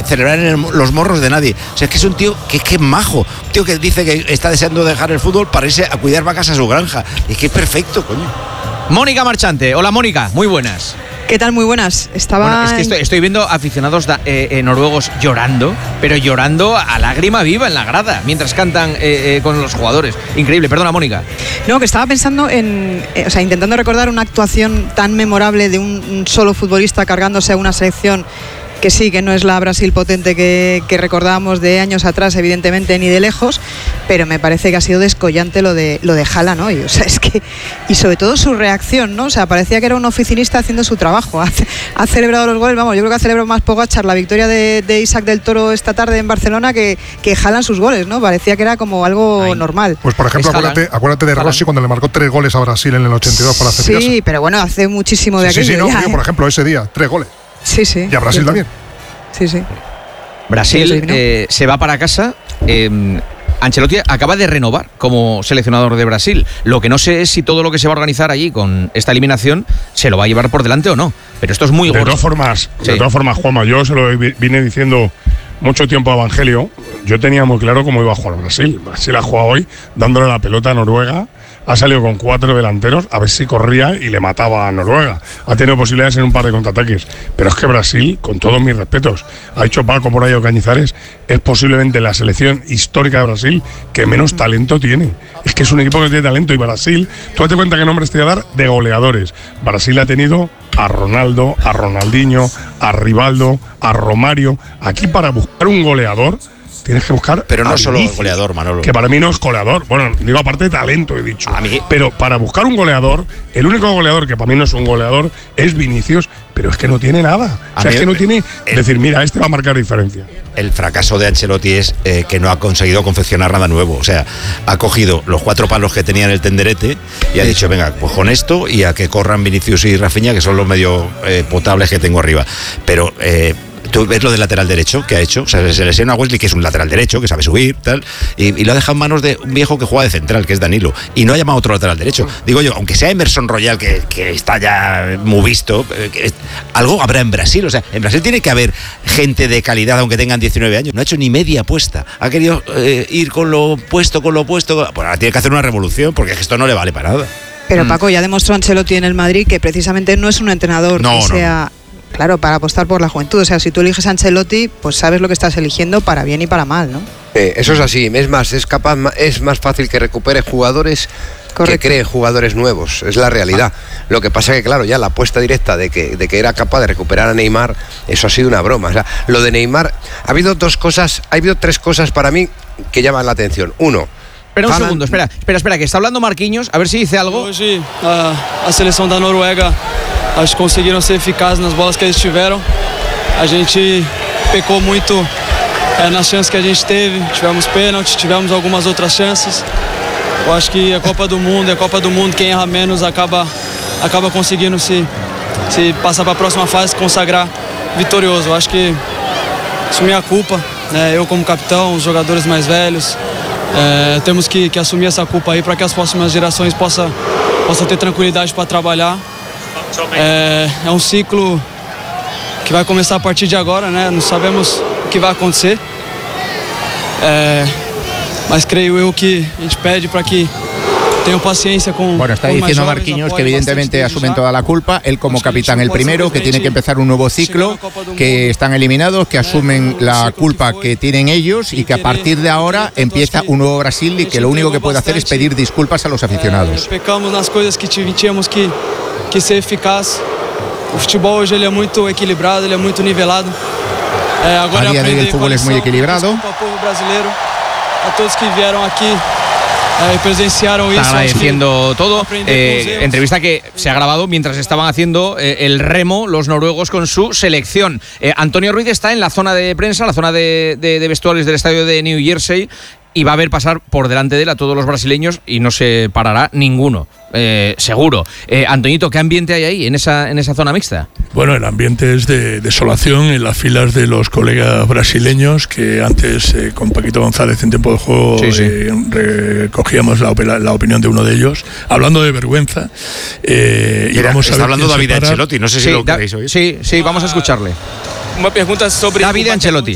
celebrar en los morros de nadie. O sea, es que es un tío que es majo, un tío que dice que está deseando dejar el fútbol para irse a cuidar vacas a su granja. Y es que es perfecto, coño. Mónica Marchante. Hola, Mónica, muy buenas. ¿Qué tal? Muy buenas. Bueno, es que estoy viendo aficionados noruegos llorando, pero llorando a lágrima viva en la grada, mientras cantan con los jugadores. Increíble, perdona, Mónica. No, que estaba pensando intentando recordar una actuación tan memorable de un solo futbolista cargándose a una selección que sí, que no es la Brasil potente que recordábamos de años atrás, evidentemente, ni de lejos, pero me parece que ha sido descollante lo de Haaland hoy. O sea, es que, y sobre todo su reacción, ¿no? O sea, parecía que era un oficinista haciendo su trabajo. Ha celebrado los goles, vamos, yo creo que ha celebrado más Pogačar la victoria de Isaac del Toro esta tarde en Barcelona que Haaland sus goles, ¿no? Parecía que era como algo normal. Pues por ejemplo, acuérdate de Rossi cuando le marcó 3 goles a Brasil en el 82 para hacer Sí, pero bueno, hace muchísimo de aquello. Sí, no, por ejemplo, ese día, 3 goles. Sí. Y a Brasil también. Sí. Brasil se va para casa. Ancelotti acaba de renovar como seleccionador de Brasil. Lo que no sé es si todo lo que se va a organizar allí con esta eliminación se lo va a llevar por delante o no. Pero esto es muy gordo. De todas formas, Juanma, yo se lo vine diciendo mucho tiempo a Evangelio. Yo tenía muy claro cómo iba a jugar Brasil. Brasil ha jugado hoy dándole la pelota a Noruega. Ha salido con 4 delanteros a ver si corría y le mataba a Noruega. Ha tenido posibilidades en un par de contraataques. Pero es que Brasil, con todos mis respetos, ha hecho Paco Morayo Cañizares, es posiblemente la selección histórica de Brasil que menos talento tiene. Es que es un equipo que tiene talento y Brasil, tú date cuenta qué nombres te voy a dar de goleadores. Brasil ha tenido a Ronaldo, a Ronaldinho, a Rivaldo, a Romario. Aquí para buscar un goleador tienes que buscar. Pero no solo goleador, Manolo. Que para mí no es goleador. Bueno, digo aparte de talento, he dicho. A mí. Pero para buscar un goleador, el único goleador que para mí no es un goleador es Vinicius, pero es que no tiene nada. O sea, es que no tiene. Decir, mira, este va a marcar diferencia. El fracaso de Ancelotti es que no ha conseguido confeccionar nada nuevo. O sea, ha cogido los 4 palos que tenía en el tenderete y ha dicho, venga, pues con esto y a que corran Vinicius y Rafinha, que son los medio potables que tengo arriba. Pero tú ves lo del lateral derecho que ha hecho. O sea, se lesiona a Wesley, que es un lateral derecho, que sabe subir, tal, y lo ha dejado en manos de un viejo que juega de central, que es Danilo, y no ha llamado a otro lateral derecho. Digo yo, aunque sea Emerson Royal, que está ya muy visto, algo habrá en Brasil. O sea, en Brasil tiene que haber gente de calidad, aunque tengan 19 años. No ha hecho ni media apuesta. Ha querido ir con lo opuesto. Pues ahora tiene que hacer una revolución, porque esto no le vale para nada. Pero Paco, ya demostró Ancelotti en el Madrid que precisamente no es un entrenador que sea... Claro, para apostar por la juventud. O sea, si tú eliges a Ancelotti, pues sabes lo que estás eligiendo para bien y para mal, ¿no? Eso es así. Es más, es más fácil que recupere jugadores que cree jugadores nuevos. Es la realidad. Lo que pasa que, claro, ya la apuesta directa de que era capaz de recuperar a Neymar, eso ha sido una broma. O sea, lo de Neymar, ha habido 3 cosas para mí que llaman la atención. Uno, Espera un segundo, espera, que está hablando Marquinhos, a ver si dice algo. Hoje a seleção da Noruega acho que conseguiram ser eficazes nas bolas que eles tiveram. A gente pecou muito nas chances que a gente teve, tivemos pênalti, tivemos algumas outras chances. Eu acho que a Copa do Mundo, quem erra menos acaba conseguindo se passar para a próxima fase, consagrar vitorioso. Eu acho que assumir a culpa, né? Eu como capitão, os jogadores mais velhos. Temos que assumir essa culpa aí para que as próximas gerações possam ter tranquilidade para trabalhar. É um ciclo que vai começar a partir de agora, né? Não sabemos o que vai acontecer, mas creio eu que a gente pede para que tengan paciencia con. Bueno, está diciendo Marquinhos que evidentemente asumen toda la culpa, él como capitán el primero, que tiene que empezar un nuevo ciclo, que están eliminados, que asumen la culpa que tienen ellos y que a partir de ahora empieza un nuevo Brasil y que lo único que puede hacer es pedir disculpas a los aficionados. Pecamos nas coisas que tínhamos que ser eficaz. O futebol hoje ele é muito equilibrado, ele é muito nivelado. Agora a día de hoy el fútbol es muy equilibrado. Ao povo brasileiro, a todos que vieram aquí. Presenciaron Está agradeciendo todo. Entrevista que se ha grabado mientras estaban haciendo el remo los noruegos con su selección. Antonio Ruiz está en la zona de prensa, la zona de vestuarios del estadio de New Jersey, y va a ver pasar por delante de él a todos los brasileños y no se parará ninguno, seguro. Antoñito, ¿qué ambiente hay ahí en esa zona mixta? Bueno, el ambiente es de desolación en las filas de los colegas brasileños que antes con Paquito González en tiempo de juego recogíamos la opinión de uno de ellos, hablando de vergüenza. Y vamos a está ver hablando David Ancelotti, no sé si lo queréis oír. Sí, vamos a escucharle. Una pregunta sobre David Ancelotti.